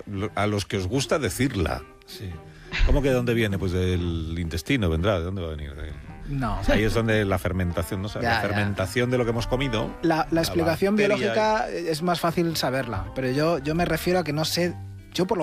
a los que os gusta decirla. Sí. ¿Cómo que de dónde viene? Pues del intestino vendrá. ¿De dónde va a venir? No. O sea, ahí es donde la fermentación, ¿no? O sea, Ya, la fermentación de lo que hemos comido. La explicación bacteria biológica es más fácil saberla, pero yo me refiero a que no sé, yo por lo